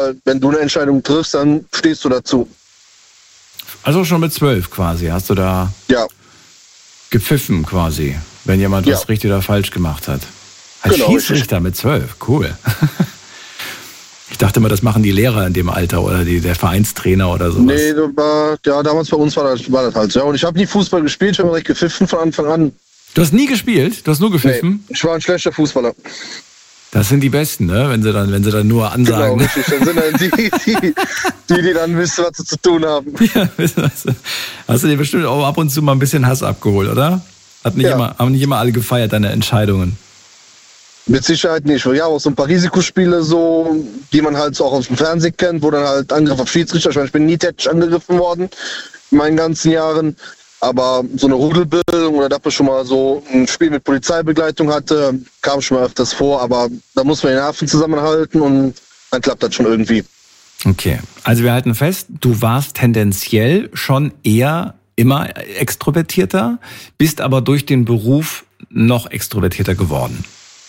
wenn du eine Entscheidung triffst, dann stehst du dazu. Also schon mit 12 quasi, hast du da gepfiffen quasi, wenn jemand was richtig oder falsch gemacht hat. Als Schiedsrichter mit 12, cool. Ich dachte immer, das machen die Lehrer in dem Alter oder der Vereinstrainer oder sowas. Nee, damals bei uns war das halt so. Ja. Und ich habe nie Fußball gespielt, ich habe direkt gepfiffen von Anfang an. Du hast nie gespielt? Du hast nur gepfiffen? Nee, ich war ein schlechter Fußballer. Das sind die Besten, ne? Wenn sie dann nur ansagen. Genau, richtig. Dann sind dann die dann wissen, was sie zu tun haben. Ja, hast du dir bestimmt auch ab und zu mal ein bisschen Hass abgeholt, oder? Haben nicht immer alle gefeiert, deine Entscheidungen? Mit Sicherheit nicht. Ja, auch so ein paar Risikospiele, so, die man halt so auch aus dem Fernsehen kennt, wo dann halt Angriff auf Schiedsrichter. Ich bin nie tätsch angegriffen worden in meinen ganzen Jahren. Aber so eine Rudelbildung oder dass man schon mal so ein Spiel mit Polizeibegleitung hatte, kam schon mal öfters vor. Aber da muss man die Nerven zusammenhalten und dann klappt das schon irgendwie. Okay, also wir halten fest, du warst tendenziell schon eher immer extrovertierter, bist aber durch den Beruf noch extrovertierter geworden.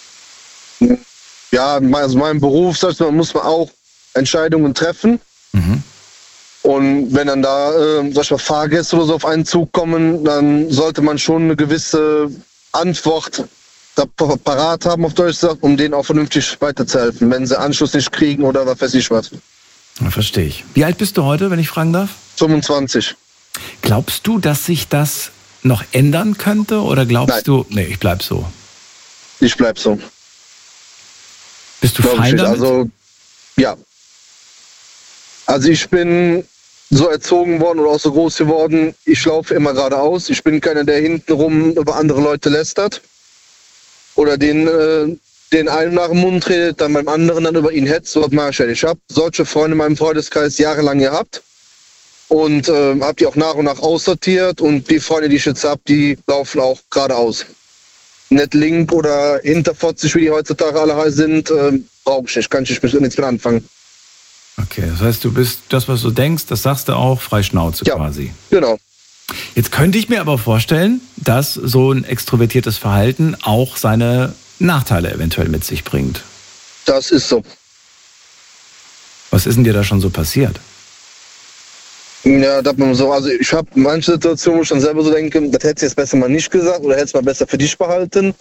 Ja, also mein Beruf, muss man auch Entscheidungen treffen. Mhm. Und wenn dann da, Fahrgäste oder so auf einen Zug kommen, dann sollte man schon eine gewisse Antwort da parat haben, auf Deutsch gesagt, um denen auch vernünftig weiterzuhelfen, wenn sie Anschluss nicht kriegen oder was weiß ich was. Ja, verstehe ich. Wie alt bist du heute, wenn ich fragen darf? 25. Glaubst du, dass sich das noch ändern könnte oder glaubst du, nee, ich bleib so? Ich bleib so. Bist du fein damit? Also, ja. Also ich bin so erzogen worden oder auch so groß geworden, ich laufe immer geradeaus. Ich bin keiner, der hintenrum über andere Leute lästert. Oder den einen nach dem Mund redet, dann beim anderen dann über ihn hetzt. So was mache ich ja nicht. Ich habe solche Freunde in meinem Freundeskreis jahrelang gehabt. Und habe die auch nach und nach aussortiert. Und die Freunde, die ich jetzt habe, die laufen auch geradeaus. Nicht link oder hinterfotzig, wie die heutzutage alle sind, brauche ich nicht. Kann ich nichts mit anfangen. Okay, das heißt, du bist das, was du denkst, das sagst du auch, frei Schnauze quasi. Genau. Jetzt könnte ich mir aber vorstellen, dass so ein extrovertiertes Verhalten auch seine Nachteile eventuell mit sich bringt. Das ist so. Was ist denn dir da schon so passiert? Ja, das man so, also ich habe manche Situationen, wo ich dann selber so denke, das hättest du jetzt besser mal nicht gesagt oder hättest du mal besser für dich behalten.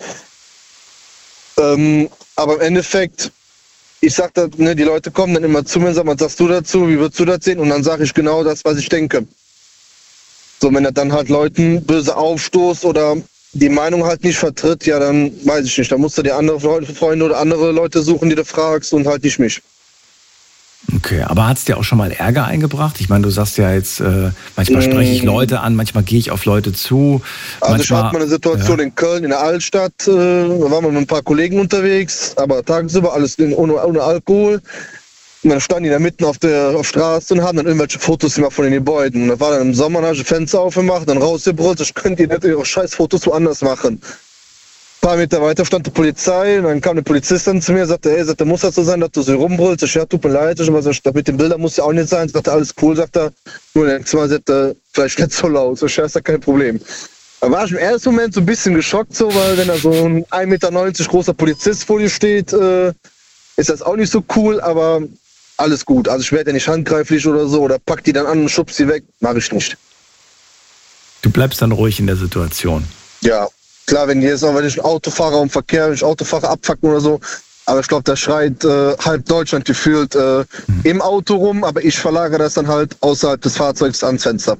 Aber im Endeffekt, ich sag das, ne, die Leute kommen dann immer zu mir und sagen, was sagst du dazu, wie würdest du das sehen? Und dann sage ich genau das, was ich denke. So, wenn er dann halt Leuten böse aufstoßt oder die Meinung halt nicht vertritt, ja, dann weiß ich nicht. Dann musst du dir andere Freunde oder andere Leute suchen, die du fragst und halt nicht mich. Okay, aber hat es dir auch schon mal Ärger eingebracht? Ich meine, du sagst ja jetzt, manchmal spreche ich Leute an, manchmal gehe ich auf Leute zu. Also ich hatte mal eine Situation in Köln, in der Altstadt, da waren wir mit ein paar Kollegen unterwegs, aber tagsüber alles ohne Alkohol. Und dann standen die da mitten auf der Straße und haben dann irgendwelche Fotos gemacht von den Gebäuden. Und da war dann im Sommer, da habe ich Fenster aufgemacht, dann rausgebrüllt, ich könnte nicht ihre scheiß Fotos woanders machen. Ein paar Meter weiter stand die Polizei und dann kam der Polizist dann zu mir und sagte, ey, muss das so sein, dass du so rumbrüllst? Ich, ja, tut mir leid. Ich sagte, mit den Bildern muss ja auch nicht sein. Ich sagte, alles cool, sagt er. Nur nächstes Mal sagt er, vielleicht nicht so laut. Ich, ja, ist ja kein Problem. Da war ich im ersten Moment so ein bisschen geschockt, so, weil wenn da so ein 1,90 Meter großer Polizist vor dir steht, ist das auch nicht so cool, aber alles gut. Also ich werde ja nicht handgreiflich oder so oder pack die dann an und schubst sie weg. Mache ich nicht. Du bleibst dann ruhig in der Situation. Ja. Klar, wenn ich ein Autofahrer im Verkehr, wenn ich Autofahrer abfacken oder so, aber ich glaube, da schreit halb Deutschland gefühlt im Auto rum, aber ich verlagere das dann halt außerhalb des Fahrzeugs ans Fenster.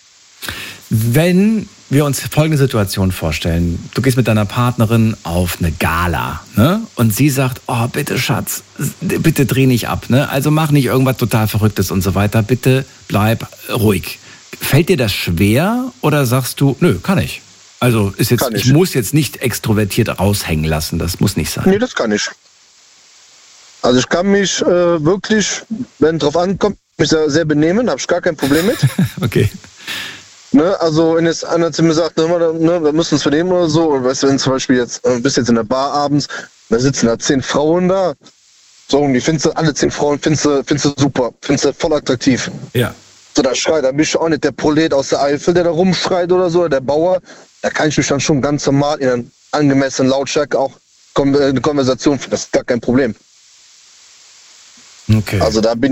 Wenn wir uns folgende Situation vorstellen, du gehst mit deiner Partnerin auf eine Gala, ne? Und sie sagt, oh, bitte Schatz, bitte dreh nicht ab, ne? Also mach nicht irgendwas total Verrücktes und so weiter, bitte bleib ruhig. Fällt dir das schwer oder sagst du, nö, kann ich? Also ist jetzt, ich muss jetzt nicht extrovertiert raushängen lassen, das muss nicht sein. Nee, das kann ich. Also ich kann mich wirklich, wenn es drauf ankommt, mich sehr benehmen, habe ich gar kein Problem mit. Okay. Ne, also wenn jetzt einer zu mir sagt, ne, wir müssen uns vernehmen oder so, oder weißt du, wenn zum Beispiel jetzt, bist jetzt in der Bar abends, da sitzen da 10 Frauen da, so, und die findest du, alle 10 Frauen findest du super, findest du voll attraktiv. Ja. So, da schreit, da bist ich auch nicht der Prolet aus der Eifel, der da rumschreit oder so, oder der Bauer. Da kann ich mich dann schon ganz normal in einer angemessenen Lautstärke auch eine Konversation führen. Das ist gar kein Problem. Okay. Also da bin